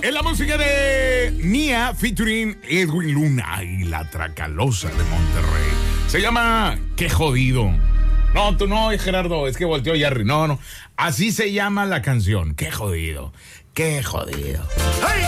Es la música de Nia featuring Edwin Luna y la Tracalosa de Monterrey. Se llama Qué jodido. No, tú no, Gerardo, es que volteó Jerry. No. Así se llama la canción. Qué jodido. Qué jodido. ¡Hey!